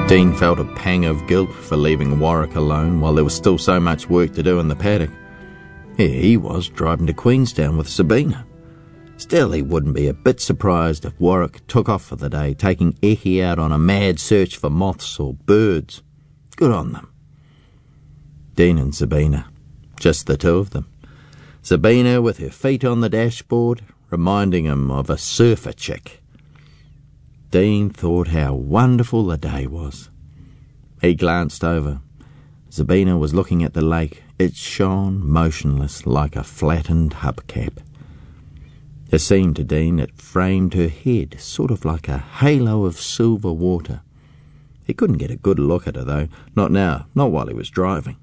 Dean felt a pang of guilt for leaving Warwick alone while there was still so much work to do in the paddock. Here he was, driving to Queenstown with Sabina. Still, he wouldn't be a bit surprised if Warwick took off for the day, taking Eki out on a mad search for moths or birds. Good on them. Dean and Sabina, just the two of them. Sabina with her feet on the dashboard, reminding him of a surfer chick. Dean thought how wonderful the day was. He glanced over. Sabina was looking at the lake. It shone motionless like a flattened hubcap. It seemed to Dean it framed her head, sort of like a halo of silver water. He couldn't get a good look at her, though. Not now, not while he was driving.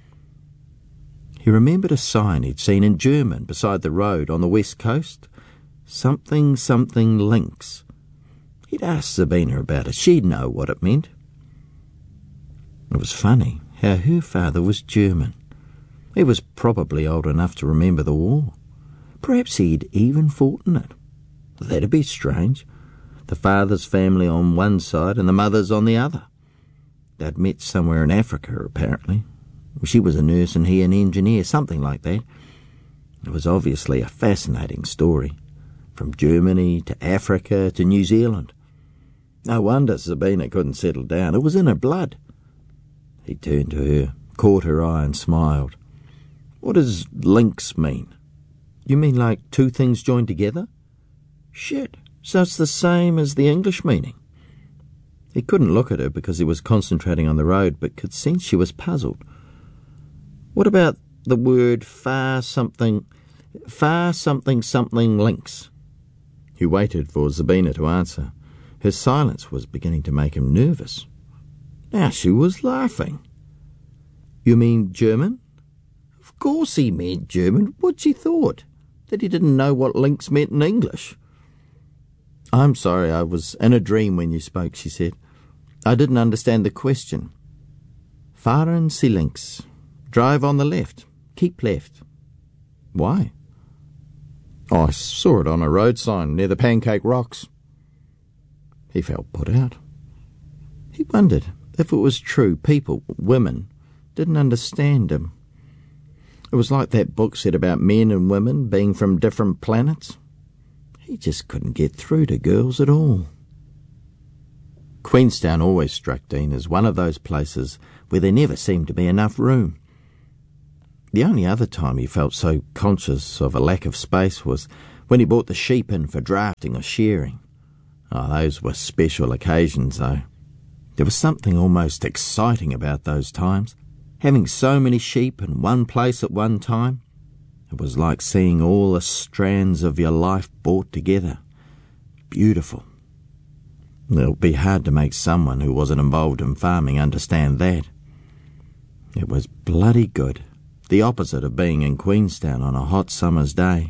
He remembered a sign he'd seen in German beside the road on the west coast. Something links. He'd asked Sabina about it. She'd know what it meant. It was funny how her father was German. He was probably old enough to remember the war. Perhaps he'd even fought in it. That'd be strange. The father's family on one side and the mother's on the other. They'd met somewhere in Africa, apparently. She was a nurse and he an engineer, something like that. It was obviously a fascinating story. From Germany to Africa to New Zealand. No wonder Sabina couldn't settle down. It was in her blood. He turned to her, caught her eye and smiled. What does links mean? You mean like two things joined together? Shit, so it's the same as the English meaning. He couldn't look at her because he was concentrating on the road, but could sense she was puzzled. What about the word far something links? He waited for Sabina to answer. Her silence was beginning to make him nervous. Now she was laughing. You mean German? Of course he meant German. What'd she thought? That he didn't know what links meant in English? I'm sorry, I was in a dream when you spoke, she said. I didn't understand the question. Fahren Sie links. Drive on the left. Keep left. Why? Oh, I saw it on a road sign near the Pancake Rocks. He felt put out. He wondered if it was true people, women, didn't understand him. It was like that book said about men and women being from different planets. He just couldn't get through to girls at all. Queenstown always struck Dean as one of those places where there never seemed to be enough room. The only other time he felt so conscious of a lack of space was when he brought the sheep in for drafting or shearing. Oh, those were special occasions, though. There was something almost exciting about those times. Having so many sheep in one place at one time, it was like seeing all the strands of your life brought together. Beautiful. It would be hard to make someone who wasn't involved in farming understand that. It was bloody good, the opposite of being in Queenstown on a hot summer's day.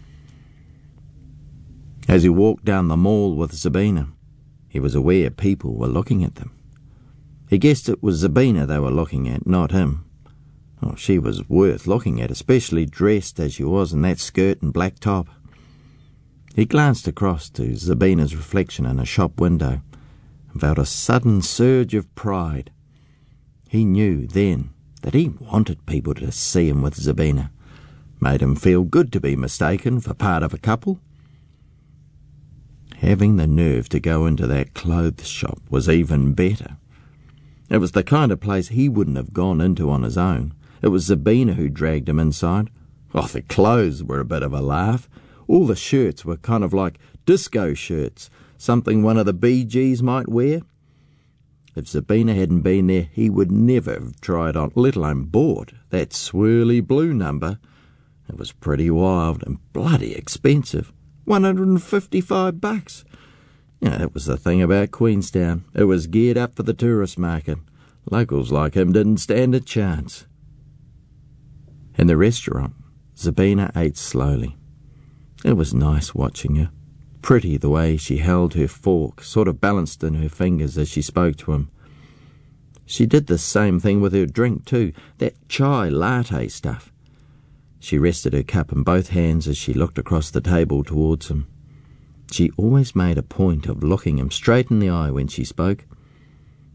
As he walked down the mall with Sabina, he was aware people were looking at them. He guessed it was Sabina they were looking at, not him. Oh, she was worth looking at, especially dressed as she was in that skirt and black top. He glanced across to Sabina's reflection in a shop window and felt a sudden surge of pride. He knew then that he wanted people to see him with Sabina. Made him feel good to be mistaken for part of a couple. Having the nerve to go into that clothes shop was even better. It was the kind of place he wouldn't have gone into on his own. It was Sabina who dragged him inside. Oh, the clothes were a bit of a laugh. All the shirts were kind of like disco shirts, something one of the Bee Gees might wear. If Sabina hadn't been there, he would never have tried on, let alone bought, that swirly blue number. It was pretty wild and bloody expensive. $155. Yeah, that was the thing about Queenstown. It was geared up for the tourist market. Locals like him didn't stand a chance. In the restaurant, Sabina ate slowly. It was nice watching her. Pretty the way she held her fork, sort of balanced in her fingers as she spoke to him. She did the same thing with her drink too, that chai latte stuff. She rested her cup in both hands as she looked across the table towards him. She always made a point of looking him straight in the eye when she spoke.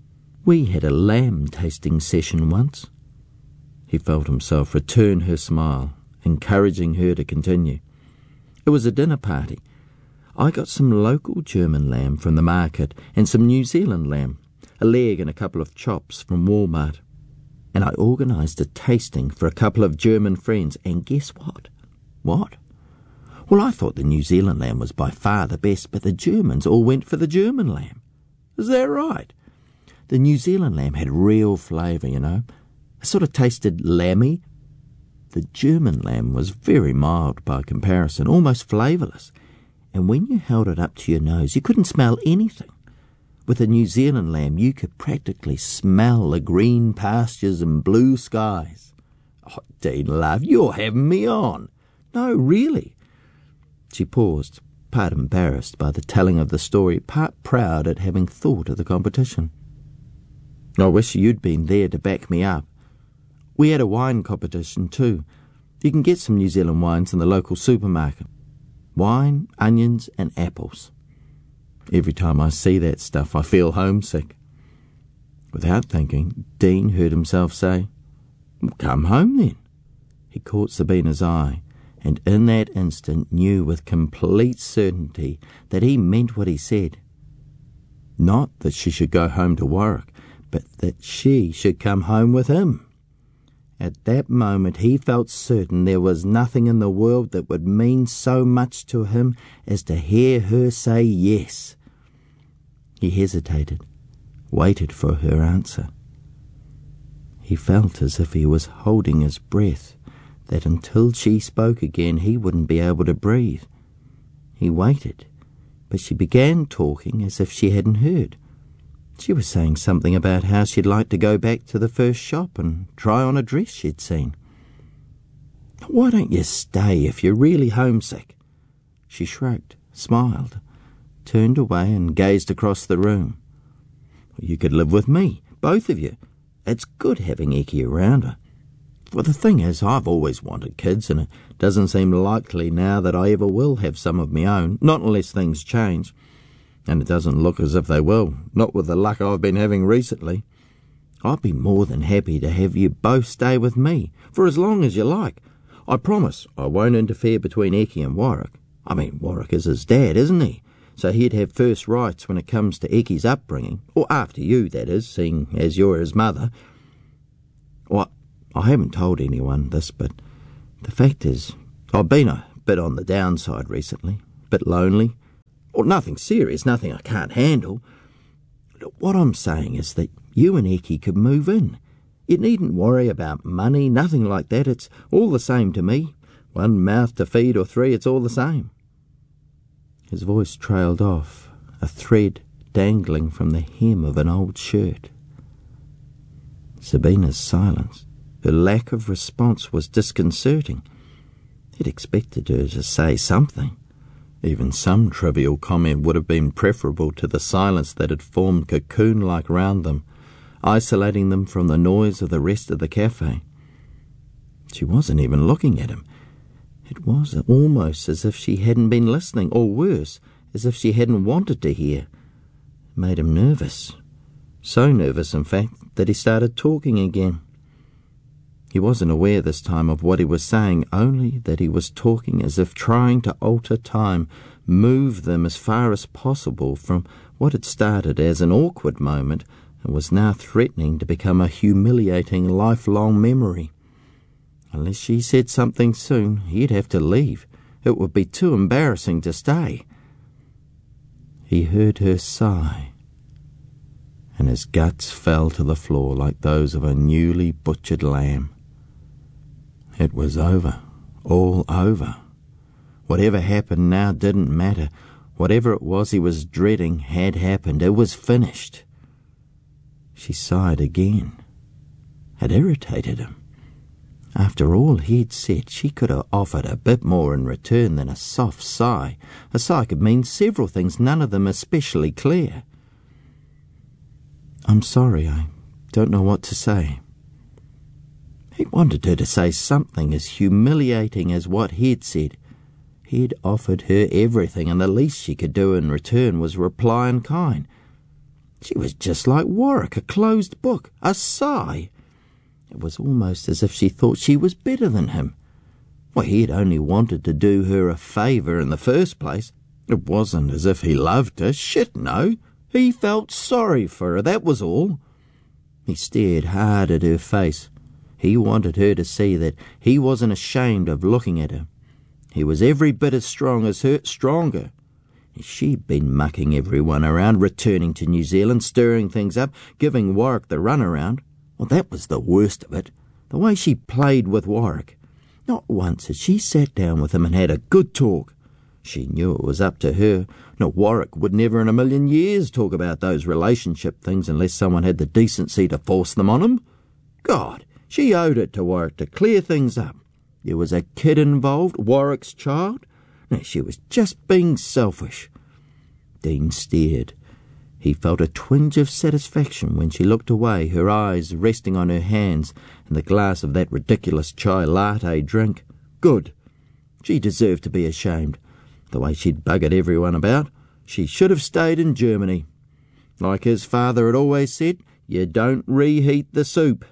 We had a lamb tasting session once." He felt himself return her smile, encouraging her to continue. "It was a dinner party. I got some local German lamb from the market and some New Zealand lamb, a leg and a couple of chops from Walmart. And I organised a tasting for a couple of German friends, and guess what?" "What?" "Well, I thought the New Zealand lamb was by far the best, but the Germans all went for the German lamb." "Is that right?" "The New Zealand lamb had real flavour, you know. It sort of tasted lamby. The German lamb was very mild by comparison, almost flavourless. And when you held it up to your nose, you couldn't smell anything. With the New Zealand lamb, you could practically smell the green pastures and blue skies." "Oh, Dean, love, you're having me on." "No, really." She paused, part embarrassed by the telling of the story, part proud at having thought of the competition. "I wish you'd been there to back me up. We had a wine competition too. You can get some New Zealand wines in the local supermarket. Wine, onions and apples. Every time I see that stuff, I feel homesick." Without thinking, Dean heard himself say, "Come home then." He caught Sabina's eye, and in that instant knew with complete certainty that he meant what he said. Not that she should go home to Warwick, but that she should come home with him. At that moment he felt certain there was nothing in the world that would mean so much to him as to hear her say yes. He hesitated, waited for her answer. He felt as if he was holding his breath, that until she spoke again he wouldn't be able to breathe. He waited, but she began talking as if she hadn't heard. She was saying something about how she'd like to go back to the first shop and try on a dress she'd seen. "Why don't you stay if you're really homesick?" She shrugged, smiled, turned away and gazed across the room. "You could live with me, both of you. It's good having Eki around her. Well, the thing is, I've always wanted kids, and it doesn't seem likely now that I ever will have some of my own, not unless things change. And it doesn't look as if they will, not with the luck I've been having recently. I'd be more than happy to have you both stay with me, for as long as you like. I promise I won't interfere between Eki and Warwick. I mean, Warwick is his dad, isn't he? So he'd have first rights when it comes to Eki's upbringing, or after you, that is, seeing as you're his mother. Well, I haven't told anyone this, but the fact is, I've been a bit on the downside recently, a bit lonely. Well, nothing serious, nothing I can't handle. What I'm saying is that you and Eki could move in. You needn't worry about money, nothing like that. It's all the same to me. One mouth to feed or three, it's all the same." His voice trailed off, a thread dangling from the hem of an old shirt. Sabina's silence, her lack of response, was disconcerting. He'd expected her to say something. Even some trivial comment would have been preferable to the silence that had formed cocoon-like round them, isolating them from the noise of the rest of the cafe. She wasn't even looking at him. It was almost as if she hadn't been listening, or worse, as if she hadn't wanted to hear. It made him nervous. So nervous, in fact, that he started talking again. He wasn't aware this time of what he was saying, only that he was talking as if trying to alter time, move them as far as possible from what had started as an awkward moment and was now threatening to become a humiliating lifelong memory. Unless she said something soon, he'd have to leave. It would be too embarrassing to stay. He heard her sigh, and his guts fell to the floor like those of a newly butchered lamb. It was over, all over. Whatever happened now didn't matter. Whatever it was he was dreading had happened. It was finished. She sighed again. It irritated him. After all he'd said, she could have offered a bit more in return than a soft sigh. A sigh could mean several things, none of them especially clear. "I'm sorry, I don't know what to say." He wanted her to say something as humiliating as what he'd said. He'd offered her everything, and the least she could do in return was reply in kind. She was just like Warwick, a closed book, a sigh. It was almost as if she thought she was better than him. Well, he had only wanted to do her a favour in the first place. It wasn't as if he loved her. Shit, no. He felt sorry for her, that was all. He stared hard at her face. He wanted her to see that he wasn't ashamed of looking at her. He was every bit as strong as her, stronger. She'd been mucking everyone around, returning to New Zealand, stirring things up, giving Warwick the runaround. Well, that was the worst of it. The way she played with Warwick. Not once had she sat down with him and had a good talk. She knew it was up to her. No, Warwick would never in a million years talk about those relationship things unless someone had the decency to force them on him. God, she owed it to Warwick to clear things up. There was a kid involved, Warwick's child. No, she was just being selfish. Dean stared. He felt a twinge of satisfaction when she looked away, her eyes resting on her hands and the glass of that ridiculous chai latte drink. Good. She deserved to be ashamed. The way she'd buggered everyone about, she should have stayed in Germany. Like his father had always said, you don't reheat the soup.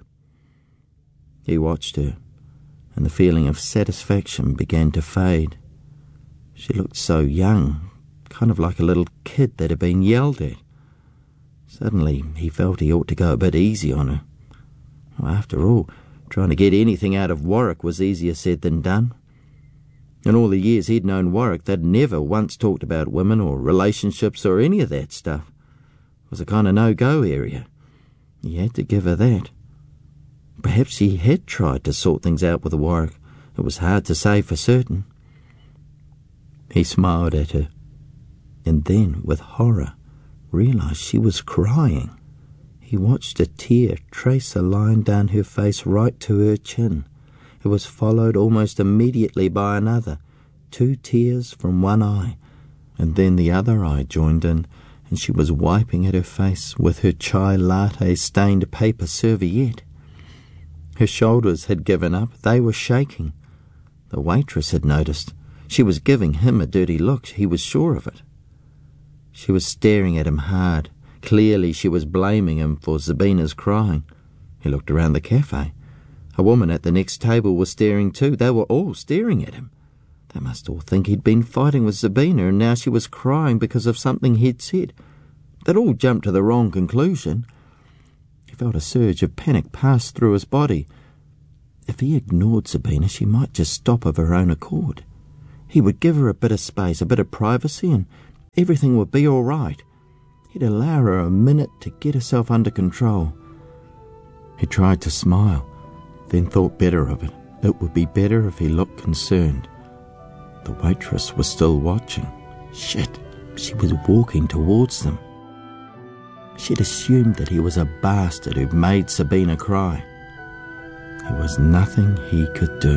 He watched her, and the feeling of satisfaction began to fade. She looked so young, kind of like a little kid that had been yelled at. Suddenly he felt he ought to go a bit easy on her. Well, after all, trying to get anything out of Warwick was easier said than done. In all the years he'd known Warwick, they'd never once talked about women or relationships or any of that stuff. It was a kind of no-go area. He had to give her that. Perhaps he had tried to sort things out with Warwick. It was hard to say for certain. He smiled at her, and then, with horror, realised she was crying. He watched a tear trace a line down her face right to her chin. It was followed almost immediately by another, 2 tears from one eye, and then the other eye joined in, and she was wiping at her face with her chai latte-stained paper serviette. Her shoulders had given up. They were shaking. The waitress had noticed. She was giving him a dirty look. He was sure of it. She was staring at him hard. Clearly she was blaming him for Sabina's crying. He looked around the cafe. A woman at the next table was staring too. They were all staring at him. They must all think he'd been fighting with Sabina, and now she was crying because of something he'd said. They'd all jumped to the wrong conclusion. He felt a surge of panic pass through his body. If he ignored Sabina, she might just stop of her own accord. He would give her a bit of space, a bit of privacy, and everything would be all right. He'd allow her a minute to get herself under control. He tried to smile, then thought better of it. It would be better if he looked concerned. The waitress was still watching. Shit, she was walking towards them. She'd assumed that he was a bastard who'd made Sabina cry. There was nothing he could do.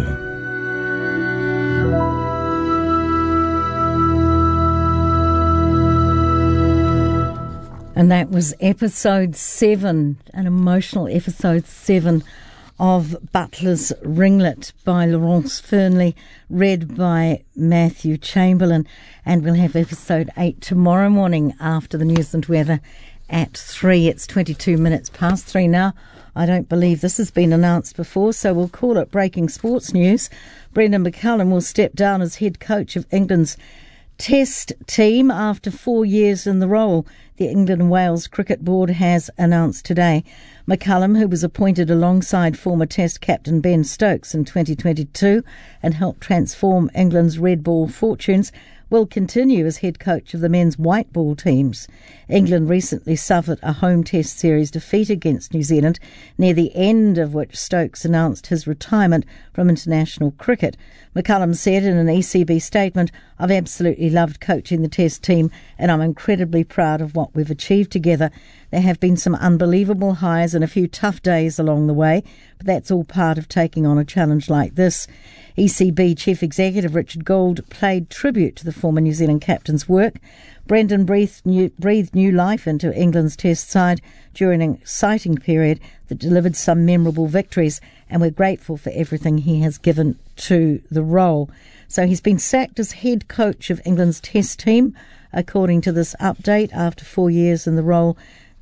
And that was episode 7, an emotional episode 7 of Butler's Ringlet by Laurence Fernley, read by Matthew Chamberlain. And we'll have episode 8 tomorrow morning after the news and weather at 3. It's 22 minutes past 3 now. I don't believe this has been announced before, so we'll call it breaking sports news. Brendan McCullum will step down as head coach of England's Test team after 4 years in the role, the England and Wales Cricket Board has announced today. McCullum, who was appointed alongside former Test captain Ben Stokes in 2022 and helped transform England's red ball fortunes, will continue as head coach of the men's white ball teams. England recently suffered a home Test series defeat against New Zealand, near the end of which Stokes announced his retirement from international cricket. McCullum said in an ECB statement, "I've absolutely loved coaching the Test team and I'm incredibly proud of what we've achieved together. There have been some unbelievable highs and a few tough days along the way, but that's all part of taking on a challenge like this." ECB Chief Executive Richard Gould paid tribute to the former New Zealand captain's work. Brendan breathed new life into England's Test side during an exciting period that delivered some memorable victories, and we're grateful for everything he has given to the role. So he's been sacked as head coach of England's Test team, according to this update, after 4 years in the role.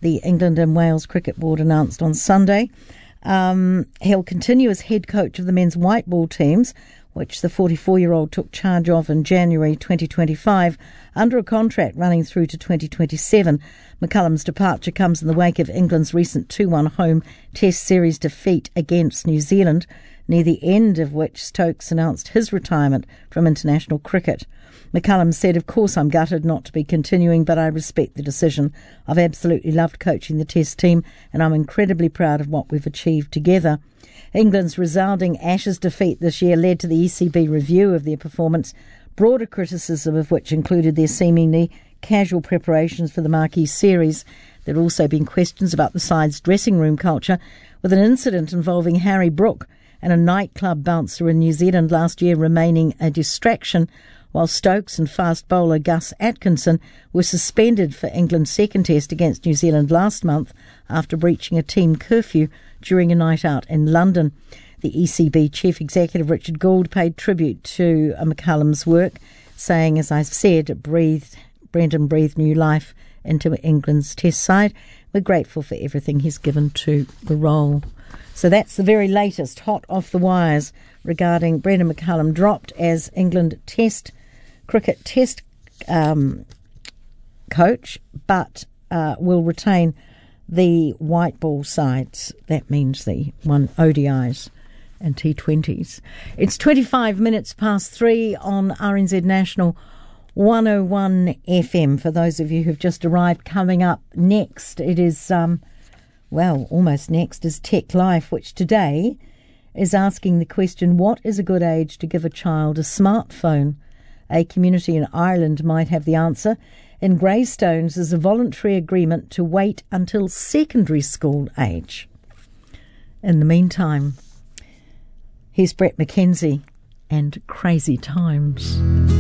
the England and Wales Cricket Board announced on Sunday. He'll continue as head coach of the men's white ball teams, which the 44-year-old took charge of in January 2025, under a contract running through to 2027. McCullum's departure comes in the wake of England's recent 2-1 home Test series defeat against New Zealand, near the end of which Stokes announced his retirement from international cricket. McCullum said, "Of course I'm gutted not to be continuing, but I respect the decision. I've absolutely loved coaching the Test team, and I'm incredibly proud of what we've achieved together." England's resounding Ashes defeat this year led to the ECB review of their performance, broader criticism of which included their seemingly casual preparations for the marquee series. There have also been questions about the side's dressing room culture, with an incident involving Harry Brook and a nightclub bouncer in New Zealand last year remaining a distraction, while Stokes and fast bowler Gus Atkinson were suspended for England's second test against New Zealand last month after breaching a team curfew during a night out in London. The ECB Chief Executive Richard Gould paid tribute to McCullum's work, saying, as I've said, Brendan breathed new life into England's test side. We're grateful for everything he's given to the role. So that's the very latest, hot off the wires, regarding Brendan McCullum, dropped as England cricket test coach, but will retain the white ball sides. That means the one ODIs and T20s. It's 25 minutes past 3 on RNZ National 101 FM. For those of you who've just arrived, coming up next, it is, almost next is Tech Life, which today is asking the question, what is a good age to give a child a smartphone? A community in Ireland might have the answer. In Greystones, there's a voluntary agreement to wait until secondary school age. In the meantime, here's Brett McKenzie and Crazy Times.